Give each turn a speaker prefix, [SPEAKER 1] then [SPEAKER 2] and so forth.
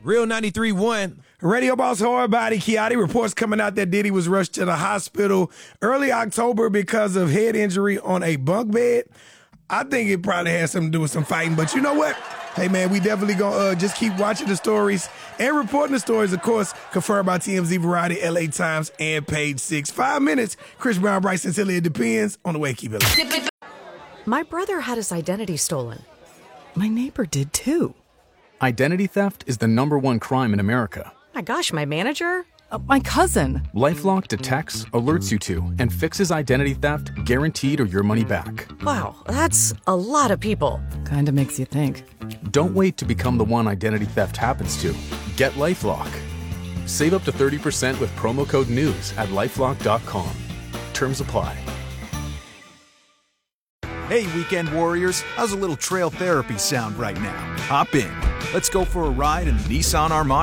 [SPEAKER 1] Real 93.1.
[SPEAKER 2] Radio Boss Hard Body Kiati reports coming out that Diddy was rushed to the hospital early October because of head injury on a bunk bed. I think it probably has something to do with some fighting, but you know what? Hey, man, we definitely going to just keep watching the stories and reporting the stories, of course, confirmed by TMZ, Variety, LA Times, and Page 6. 5 minutes, Chris Brown, Bryson Tiller, it depends on the way. Keep it.
[SPEAKER 3] My brother had his identity stolen. My neighbor did too.
[SPEAKER 4] Identity theft is the #1 crime in America.
[SPEAKER 3] My gosh, my manager? My cousin.
[SPEAKER 4] LifeLock detects, alerts you to, and fixes identity theft guaranteed or your money back.
[SPEAKER 3] Wow, that's a lot of people. Kinda makes you think.
[SPEAKER 4] Don't wait to become the one identity theft happens to. Get LifeLock. Save up to 30% with promo code NEWS at LifeLock.com. Terms apply.
[SPEAKER 5] Hey, weekend warriors, how's a little trail therapy sound right now? Hop in. Let's go for a ride in the Nissan Armada